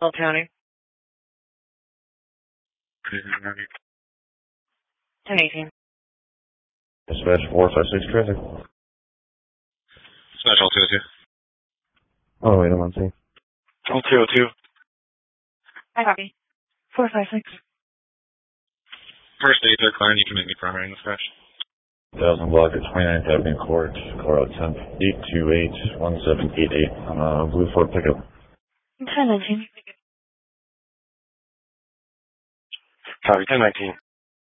Old County. 1018. Dispatch 456 traffic. Dispatch all 202. Oh, wait, I'm on scene. All 202. I copy. 456. First aid, third client, you can make me primary in dispatch. 1000 block at 29th Avenue Court, car out 10-828-1788 on a blue Ford pickup. 1019. Copy, 1019.